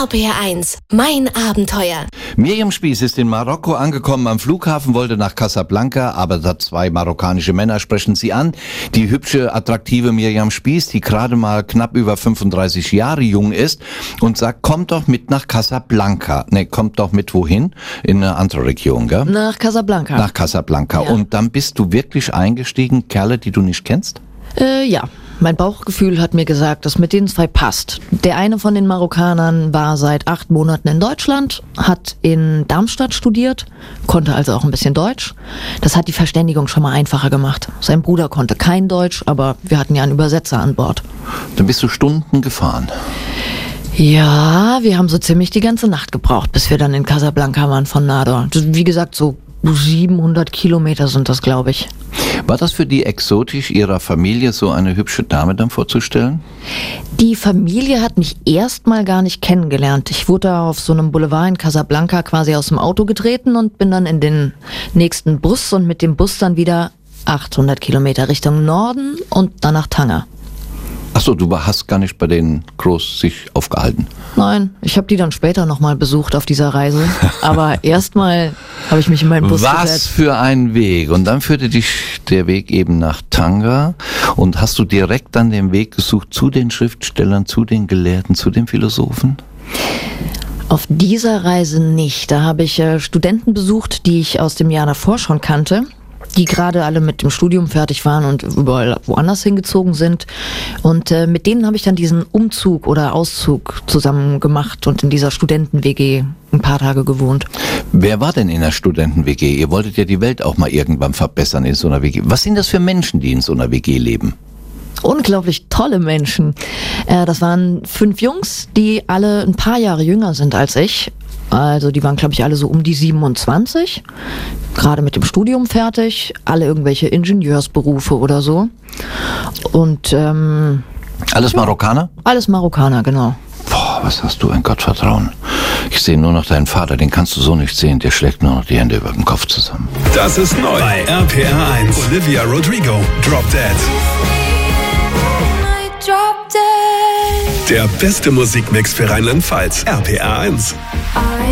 RPR1, mein Abenteuer. Miriam Spies ist in Marokko angekommen am Flughafen, wollte nach Casablanca, aber da zwei marokkanische Männer sprechen sie an. Die hübsche, attraktive Miriam Spies, die gerade mal knapp über 35 Jahre jung ist und sagt, komm doch mit nach Casablanca. Ne, kommt doch mit wohin? In eine andere Region, gell? Nach Casablanca. Nach Casablanca. Ja. Und dann bist du wirklich eingestiegen, Kerle, die du nicht kennst? Ja. Mein Bauchgefühl hat mir gesagt, dass mit den zwei passt. Der eine von den Marokkanern war seit 8 Monaten in Deutschland, hat in Darmstadt studiert, konnte also auch ein bisschen Deutsch. Das hat die Verständigung schon mal einfacher gemacht. Sein Bruder konnte kein Deutsch, aber wir hatten ja einen Übersetzer an Bord. Dann bist du Stunden gefahren. Ja, wir haben so ziemlich die ganze Nacht gebraucht, bis wir dann in Casablanca waren von Nador. Wie gesagt, so 700 Kilometer sind das, glaube ich. War das für die exotisch, ihrer Familie so eine hübsche Dame dann vorzustellen? Die Familie hat mich erstmal gar nicht kennengelernt. Ich wurde da auf so einem Boulevard in Casablanca quasi aus dem Auto getreten und bin dann in den nächsten Bus und mit dem Bus dann wieder 800 Kilometer Richtung Norden und dann nach Tanger. Ach so, du hast gar nicht bei denen groß sich aufgehalten. Nein, ich habe die dann später nochmal besucht auf dieser Reise. Aber erstmal habe ich mich in meinen Bus Was gesetzt. für ein Weg. Und dann führte dich der Weg eben nach Tanger. Und hast du direkt dann den Weg gesucht zu den Schriftstellern, zu den Gelehrten, zu den Philosophen? Auf dieser Reise nicht. Da habe ich Studenten besucht, die ich aus dem Jahr davor schon kannte, die gerade alle mit dem Studium fertig waren und überall woanders hingezogen sind. Und mit denen habe ich dann diesen Umzug oder Auszug zusammen gemacht und in dieser Studenten-WG ein paar Tage gewohnt. Wer war denn in der Studenten-WG? Ihr wolltet ja die Welt auch mal irgendwann verbessern in so einer WG. Was sind das für Menschen, die in so einer WG leben? Unglaublich tolle Menschen. Das waren 5 Jungs, die alle ein paar Jahre jünger sind als ich. Also die waren, glaube ich, alle so um die 27, gerade mit dem Studium fertig, alle irgendwelche Ingenieursberufe oder so. Und Alles Marokkaner? alles Marokkaner, genau. Boah, was hast du ein Gottvertrauen. Ich sehe nur noch deinen Vater, den kannst du so nicht sehen, der schlägt nur noch die Hände über den Kopf zusammen. Das ist neu bei RPR1. Olivia Rodrigo, Drop Dead. Der beste Musikmix für Rheinland-Pfalz. RPR1.